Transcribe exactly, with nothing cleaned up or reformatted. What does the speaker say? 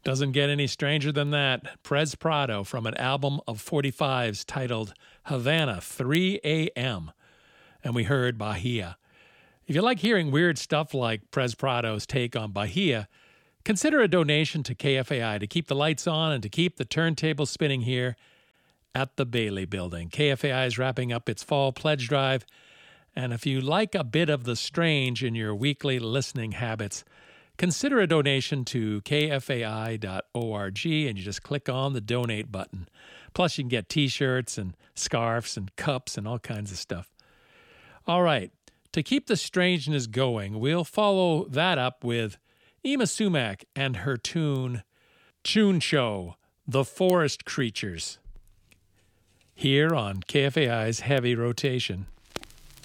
Doesn't get any stranger than that. Prez Prado from an album of forty-fives titled Havana three A M. And we heard Bahia. If you like hearing weird stuff like Prez Prado's take on Bahia, consider a donation to K F A I to keep the lights on and to keep the turntable spinning here at the Bailey Building. K F A I is wrapping up its fall pledge drive. And if you like a bit of the strange in your weekly listening habits, consider a donation to k f a i dot org and you just click on the donate button. Plus, you can get t-shirts and scarves and cups and all kinds of stuff. All right, to keep the strangeness going, we'll follow that up with Yma Sumac and her tune, Tune Show, The Forest Creatures, here on K F A I's Heavy Rotation.